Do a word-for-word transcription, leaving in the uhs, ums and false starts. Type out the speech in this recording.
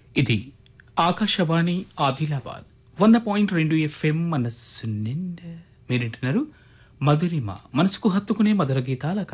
ఇది ఆకాశవాణి ఆదిలాబాద్ వంద పాయింట్ రెండు ఎఫ్ఎం మనస్సు నిండా మీరింటున్నారు మధురిమ మనసుకు హత్తుకునే మధుర గీతాల